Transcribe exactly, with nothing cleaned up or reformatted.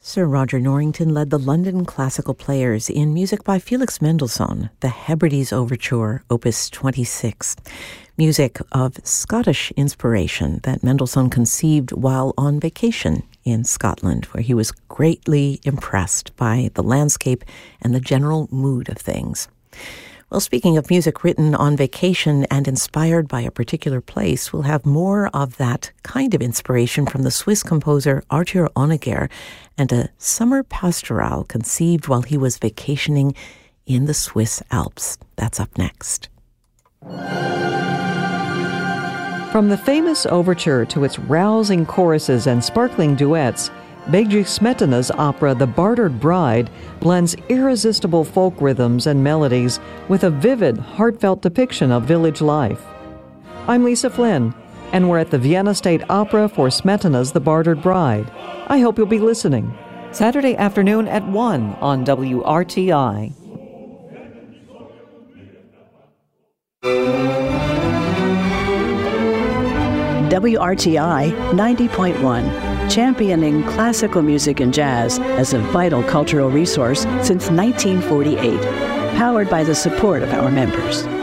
Sir Roger Norrington led the London Classical Players in music by Felix Mendelssohn, the Hebrides Overture, Opus twenty-six. Music of Scottish inspiration that Mendelssohn conceived while on vacation in Scotland, where he was greatly impressed by the landscape and the general mood of things. Well, speaking of music written on vacation and inspired by a particular place, we'll have more of that kind of inspiration from the Swiss composer Arthur Honegger and a summer pastoral conceived while he was vacationing in the Swiss Alps. That's up next. From the famous overture to its rousing choruses and sparkling duets, Bedřich Smetana's opera The Bartered Bride blends irresistible folk rhythms and melodies with a vivid, heartfelt depiction of village life. I'm Lisa Flynn, and we're at the Vienna State Opera for Smetana's The Bartered Bride. I hope you'll be listening. Saturday afternoon at one on W R T I. W R T I ninety point one, championing classical music and jazz as a vital cultural resource since nineteen forty-eight, powered by the support of our members.